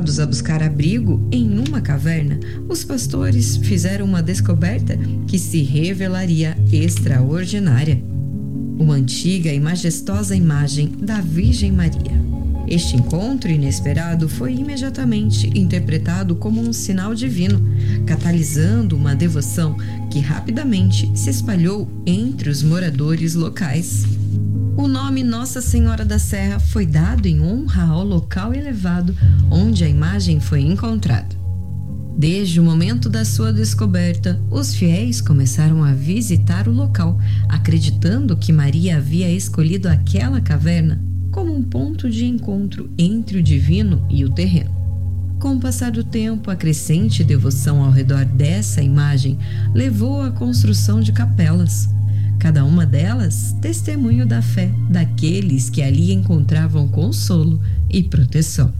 levados a buscar abrigo em uma caverna, os pastores fizeram uma descoberta que se revelaria extraordinária: uma antiga e majestosa imagem da Virgem Maria. Este encontro inesperado foi imediatamente interpretado como um sinal divino, catalisando uma devoção que rapidamente se espalhou entre os moradores locais. O nome Nossa Senhora da Serra foi dado em honra ao local elevado onde a imagem foi encontrada. Desde o momento da sua descoberta, os fiéis começaram a visitar o local, acreditando que Maria havia escolhido aquela caverna como um ponto de encontro entre o divino e o terreno. Com o passar do tempo, a crescente devoção ao redor dessa imagem levou à construção de capelas, cada uma delas testemunho da fé daqueles que ali encontravam consolo e proteção.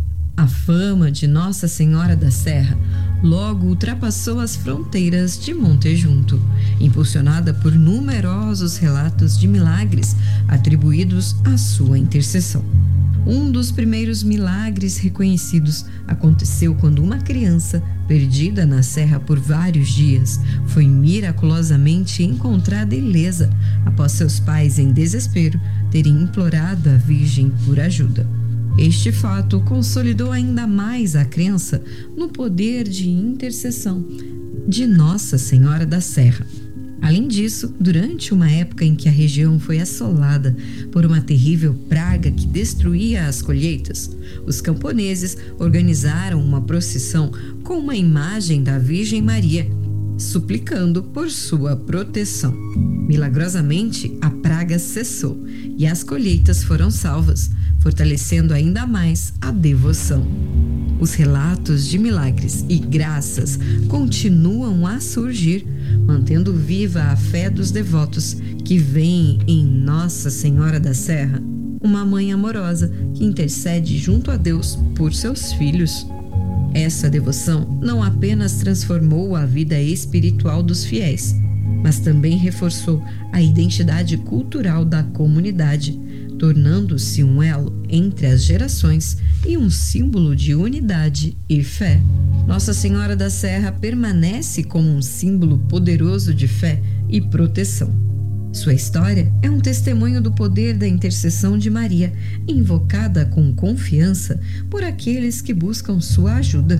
A fama de Nossa Senhora da Serra logo ultrapassou as fronteiras de Monte Junto, impulsionada por numerosos relatos de milagres atribuídos à sua intercessão. Um dos primeiros milagres reconhecidos aconteceu quando uma criança, perdida na serra por vários dias, foi miraculosamente encontrada ilesa após seus pais, em desespero, terem implorado à Virgem por ajuda. Este fato consolidou ainda mais a crença no poder de intercessão de Nossa Senhora da Serra. Além disso, durante uma época em que a região foi assolada por uma terrível praga que destruía as colheitas, os camponeses organizaram uma procissão com uma imagem da Virgem Maria, suplicando por sua proteção. Milagrosamente, a praga cessou e as colheitas foram salvas, fortalecendo ainda mais a devoção. Os relatos de milagres e graças continuam a surgir, mantendo viva a fé dos devotos que veem em Nossa Senhora da Serra uma mãe amorosa que intercede junto a Deus por seus filhos. Essa devoção não apenas transformou a vida espiritual dos fiéis, mas também reforçou a identidade cultural da comunidade, tornando-se um elo entre as gerações e um símbolo de unidade e fé. Nossa Senhora da Serra permanece como um símbolo poderoso de fé e proteção. Sua história é um testemunho do poder da intercessão de Maria, invocada com confiança por aqueles que buscam sua ajuda.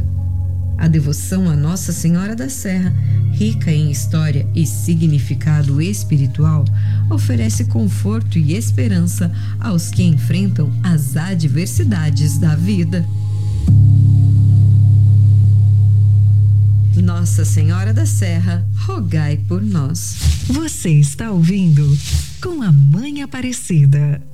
A devoção a Nossa Senhora da Serra, rica em história e significado espiritual, oferece conforto e esperança aos que enfrentam as adversidades da vida. Nossa Senhora da Serra, rogai por nós. Você está ouvindo Com a Mãe Aparecida.